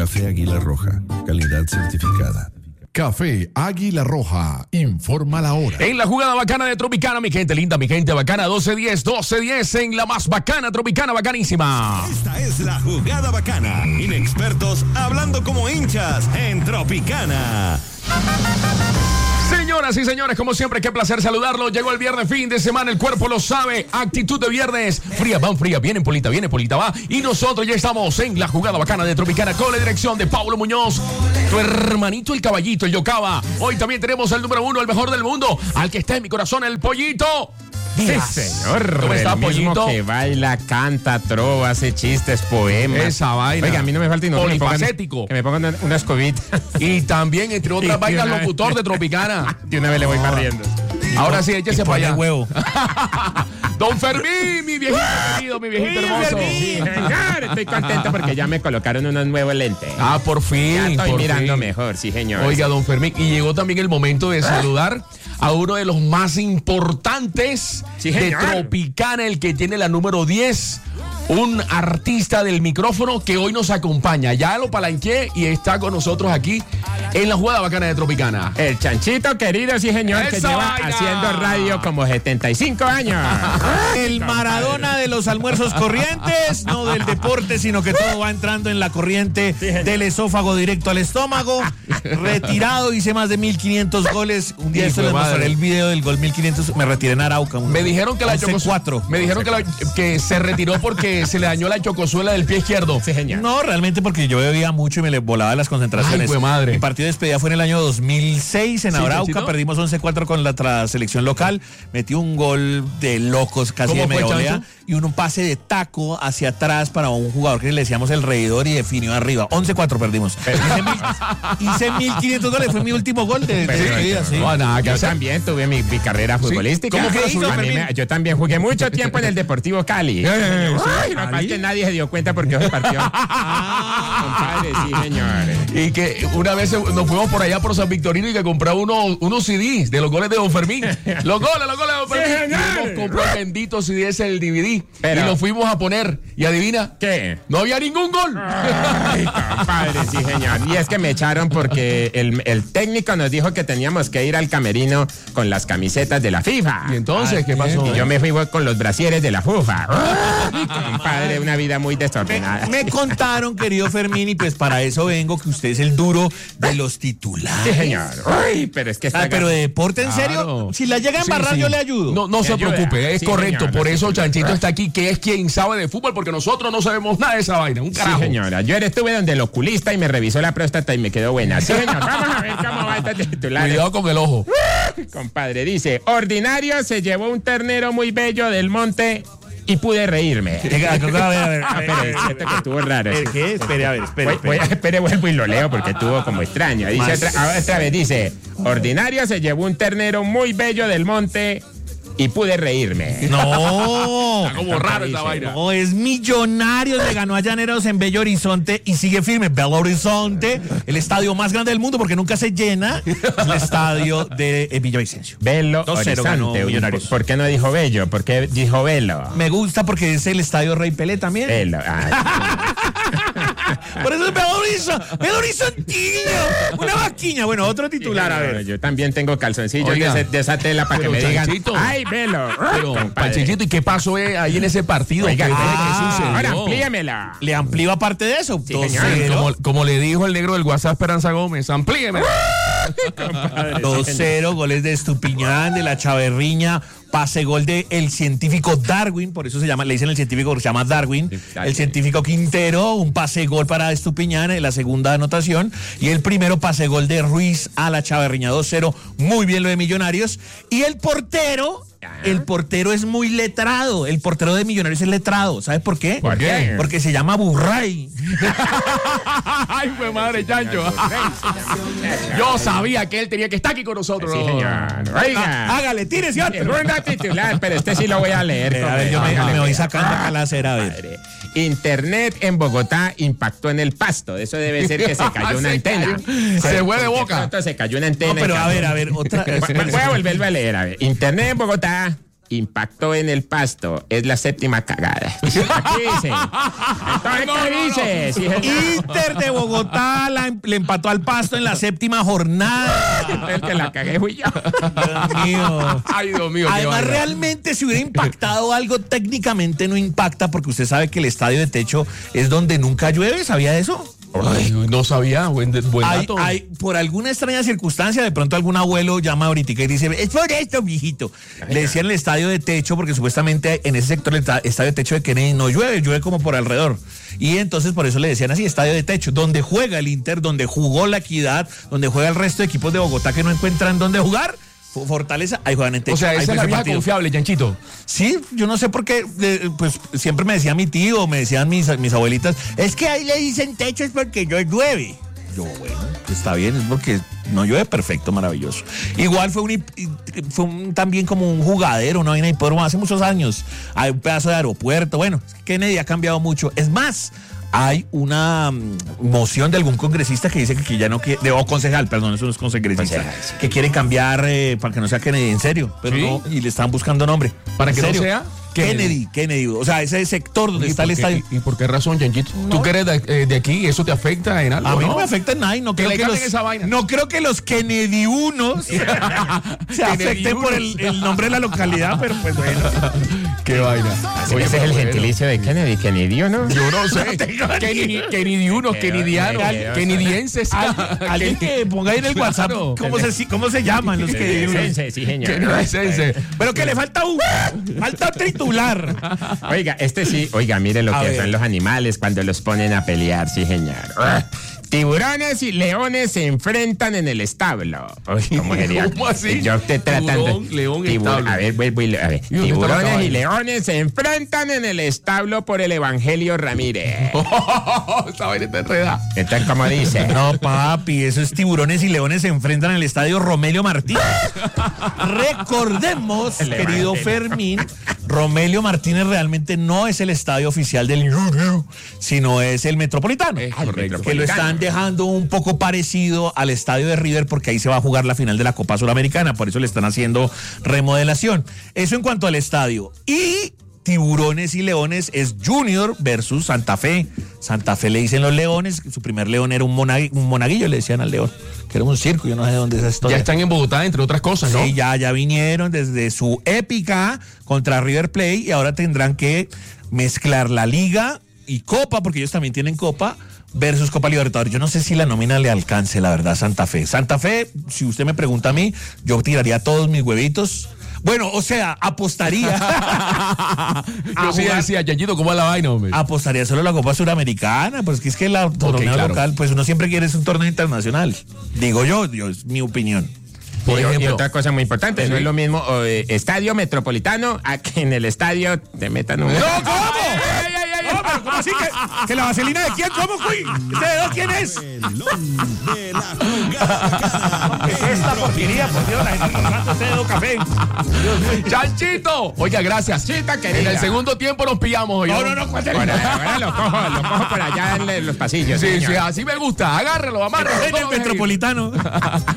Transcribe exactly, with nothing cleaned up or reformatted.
Café Águila Roja, calidad certificada. Café Águila Roja, informa la hora. En la jugada bacana de Tropicana, mi gente linda, mi gente bacana, doce diez, doce diez en la más bacana, Tropicana, bacanísima. Esta es la jugada bacana. Inexpertos hablando como hinchas en Tropicana. Señoras y señores, como siempre, qué placer saludarlos. Llegó el viernes, fin de semana, el cuerpo lo sabe. Actitud de viernes. Fría van, fría, viene Polita, viene Polita va. Y nosotros ya estamos en la jugada bacana de Tropicana con la dirección de Paulo Muñoz, tu hermanito el caballito, el Yocaba. Hoy también tenemos el número uno, el mejor del mundo, al que está en mi corazón, el Pollito. Sí, señor. ¿Cómo está, el mismo Pollito? que baila, canta, trova, hace chistes, poemas. Esa vaina. Oiga, a mí no me falta y no que me pongan, Polifacético. que me pongan una, una escobita. Y también, entre otras Y vainas, una vez- locutor de Tropicana. De una vez le voy barriendo. Ahora sí, échese para allá. huevo. Don Fermín, mi viejito querido, mi viejito hermoso. Sí, señor. Estoy contento porque ya me colocaron unos nuevos lentes. Ah, por fin. Ya estoy por mirando fin. mejor, sí, señor. Oiga, don Fermín, y llegó también el momento de saludar a uno de los más importantes Sí, de señor. Tropicana, el que tiene la número diez, un artista del micrófono que hoy nos acompaña. Ya lo palanqué y está con nosotros aquí en la jugada bacana de Tropicana. El chanchito querido, sí, señor, que ¡Esa lleva vaina! haciendo radio como setenta y cinco años. El Maradona de los almuerzos corrientes, no del deporte, sino que todo va entrando en la corriente del esófago directo al estómago. Retirado, hice más de mil quinientos goles. Un día Hijo esto de les mostraré madre. el video del gol mil quinientos. Me retiré en Arauca. Me dijeron que la once chocosuela, cuatro. me dijeron que, la- que se retiró porque se le dañó la chocosuela del pie izquierdo. Sí, señor. No, realmente porque yo bebía mucho y me le volaba las concentraciones. Ay, jue madre. Mi partido de despedida fue en el año dos mil seis en Sí, Arauca. Chanchito. Perdimos once cuatro con la tra- selección local. Metí un gol de locos, casi ¿Cómo de fue, media volea, Chancho? y un pase de taco hacia atrás para un jugador que le decíamos el reidor y definió arriba. once cuatro perdimos. Hice mil, hice mil quinientos goles, fue mi último gol de, de Pero, despedida. Sí. No, nada que Yo hacer. también tuve mi, mi carrera futbolística. ¿Cómo fue la ¿Qué suya, hizo? A mí Fermín? me- yo también jugué mucho tiempo en el Deportivo Cali. Ay, no, ¿Cali? que nadie se dio cuenta porque se partió. Compadre, sí, señores. Y que una vez nos fuimos por allá por San Victorino y que compraba unos, unos C Ds de los goles de Don Fermín. Los goles, los goles de Don Sí, Fermín. señor. Y hemos comprado el bendito C D, ese el D V D. Pero- y lo fuimos a poner. Y adivina, ¿Qué? no había ningún gol. Ay, compadre, sí, señor. Y es que me echaron porque el, el técnico nos dijo que teníamos que ir al camerino con las camisetas de la FIFA. Y entonces, ¿qué pasó? Y yo me fui con los brasieres de la FUFA. Ay, compadre, una vida muy desordenada. Me contaron, querido Fermín, y pues para eso vengo, que usted es el duro de los titulares. Sí, señor. Ay, pero es que está Ah, pero de deporte, ¿en serio? Claro. Si la llega a Sí, embarrar, sí. yo le ayudo. No, no Me se ayuda. preocupe, es Sí, correcto. señor, Por sí, eso señor. Chanchito está aquí, que es quien sabe de fútbol, porque nosotros no sabemos nada de esa vaina. Un carajo. Sí, señora. Yo estuve donde el oculista y me revisó la próstata y me quedó buena. Sí, señor. Vamos a ver cómo va esta titular. Cuidado con el ojo. Compadre, dice, ordinario se llevó un ternero muy bello del monte y pude reírme. Venga, a ver, a ver, Ah, pero es cierto que estuvo raro. ¿El sí. qué? Espere, a ver, espere. Voy, voy a, espere. espere, vuelvo y lo leo porque estuvo como extraño. Dice Más. otra, ahora otra vez, dice, ordinario se llevó un ternero muy bello del monte y pude reírme. No. Está como raro esa Dice, vaina. No, es Millonarios, le ganó a Llaneros en Bello Horizonte y sigue firme. Belo Horizonte, el estadio más grande del mundo porque nunca se llena, es el estadio de eh, Villavicencio. Velo dos cero ganó Horizonte. Millonarios. ¿Por qué no dijo bello? ¿Por qué dijo velo? Me gusta porque es el estadio Rey Pelé también. Velo. Ah, Por eso es Belo Horizonte, Belo Horizontillo, una vaquiña. Bueno, otro titular, a ver. Yo también tengo calzoncillos de, Oiga. ese- de esa tela para que Pero, me digan. Chanchito. ¡Ay, velo! Pero, Compadre. Panchito, ¿y qué pasó eh, ahí en ese partido? Oiga, ¿Qué, ¿qué- qué ah, sucedió? Ahora amplíemela. Le amplío aparte de eso. Sí, dos señor. cero. Como, como le dijo el negro del WhatsApp Esperanza Gómez, amplíeme. dos cero, goles de Estupiñán, de la Chaverriña, pase gol de el científico Darwin, por eso se llama, le dicen el científico porque se llama Darwin, el científico Quintero, un pase gol para Estupiñán en la segunda anotación, y el primero pase gol de Ruiz a la Chaverriña, dos cero, muy bien lo de Millonarios, y el portero... El portero es muy letrado. El portero de Millonarios es letrado. ¿Sabes por qué? ¿Por qué? Porque se llama Burray. Ay, fue madre, Chancho. Yo sabía que él tenía que estar aquí con nosotros. Sí, señor. Oiga. Hágale, tírese otro. Segunda titular, pero este sí lo voy a leer. A ver, yo me, Hágale, me voy pues. sacando acá la cera, a ver. Padre. Internet en Bogotá impactó en el pasto. Eso debe ser que se cayó una Se antena. cayó. Se fue de Porque boca. pronto se cayó una antena. No, pero y a cayó. ver, a ver, otra. Voy voy a volverlo a leer. A ver. Internet en Bogotá impactó en el pasto, es la séptima cagada. Aquí dice. Entonces, No, ¿qué no, dice? no. Sí, señor. Inter de Bogotá la- le empató al Pasto en la séptima jornada. El que la cagué fui yo. Dios mío. Ay, Dios mío. qué Además, vaina. realmente si hubiera impactado algo, técnicamente no impacta porque usted sabe que el estadio de techo es donde nunca llueve, ¿sabía eso? Ay, no sabía, buen, buen Hay, dato. hay- por alguna extraña circunstancia, de pronto algún abuelo llama ahorita y dice, es por esto, viejito. Le decían el estadio de techo porque supuestamente en ese sector, el ta- estadio de techo de Kennedy no llueve, llueve como por alrededor. Y entonces por eso le decían así, estadio de techo, donde juega el Inter, donde jugó la Equidad, donde juega el resto de equipos de Bogotá que no encuentran dónde jugar. Fo- Fortaleza, ahí juegan en techo. O sea, ahí esa fue es la ese vieja partido. confiable, Chanchito. Sí, yo no sé por qué, eh, pues siempre me decía mi tío, me decían mis, mis abuelitas, es que ahí le dicen techo es porque no llueve. Yo, bueno, está bien, es porque no llueve, perfecto, maravilloso. Igual fue un, hip- fue un- también como un jugadero, una vaina de hipódromo hace muchos años. Hay un pedazo de aeropuerto, bueno, Kennedy ha cambiado mucho. Es más, hay una mm, moción de algún congresista que dice que, que ya no quiere, de- o concejal, perdón, eso no es congresista, Concejal, sí. que quiere cambiar eh, para que no sea Kennedy, en serio, pero ¿Sí? no, y le están buscando nombre. ¿Para ¿En que no serio? sea Kennedy, Kennedy, o sea, ese sector donde ¿Y está por el qué- estadio. ¿Y por qué razón, Chanchito? ¿Tú No. que eres de, eh, de aquí? ¿Eso te afecta en algo? A mí no me afecta en nada y no Que creo le que, cambien los, esa vaina. no creo que los Kennedy unos se afecten por el, el nombre de la localidad, pero pues bueno. Qué vaina. Oye, ese es el bueno. gentilicio de Kennedy, Kennedy, ¿no? Yo no sé. Kennedy- Kennedyunos, Kennedyanos, Al- Kennedienses. Al- alguien que ponga ahí en el WhatsApp Claro. cómo se, cómo se llaman los Kennedy unos. Kennedycense, sí, señor. Kennedienses. Pero que le falta un, falta un titular. Oiga, este sí, oiga, mire lo A que ver. son los animales cuando los ponen a pelear, sí, señor. Ah, Tiburones y leones se enfrentan en el establo. Uy, ¿cómo sería? ¿Cómo así? Yo te tratando. Tiburón, león, Tibu- establo. A ver, vuelvo y le- a ver. ¿Y dónde está la Tiburones y vaina? leones se enfrentan en el establo por el Evangelio Ramírez. Esa vaina está enredada. Entonces, ¿cómo dice? No, papi, esos tiburones y leones se enfrentan en el estadio Romelio Martínez. Recordemos, El querido Evangelio. Fermín, Romelio Martínez realmente no es el estadio oficial del Junior, sino es el Metropolitano. Es Al correcto. Que lo están dejando un poco parecido al estadio de River porque ahí se va a jugar la final de la Copa Suramericana, por eso le están haciendo remodelación. Eso en cuanto al estadio. Y Tiburones y Leones es Junior versus Santa Fe. Santa Fe le dicen los leones, su primer león era un, monagui- un monaguillo, le decían al león, que era un circo, yo no sé de dónde es esa historia. Ya están en Bogotá, entre otras cosas, ¿no? Sí, ya, ya vinieron desde su épica contra River Plate y ahora tendrán que mezclar la liga y Copa, porque ellos también tienen Copa, versus Copa Libertadores. Yo no sé si la nómina le alcance, la verdad, Santa Fe. Santa Fe, si usted me pregunta a mí, yo tiraría todos mis huevitos. Bueno, o sea, apostaría. Yo sí jugar- decía, Chanchito, ¿cómo es la vaina, hombre? Apostaría solo a la Copa Suramericana, pues que es que el torneo claro. local, pues uno siempre quiere es un torneo internacional. Digo yo, yo es mi opinión. Por y, y ejemplo. otra cosa muy importante, no es lo mismo eh, estadio metropolitano a que en el estadio te metan un... ¡No, cómo! No, pero ¿cómo así que, que la vaselina de quién? ¿Cómo fui? ¿Este dedo quién es? Pelón de la jugada bacana. ¿Qué es esta porquería? Por Dios, la gente tomando este dedo café. ¡Chanchito! Oiga, gracias. Chita En querida. el segundo tiempo nos pillamos. oiga. No, no, no, ¿cuál Ahora, ahora lo cojo, lo cojo por allá en los pasillos. Sí, señor. sí, así me gusta. Agárrelo, amárrelo. En el todo bien. Metropolitano.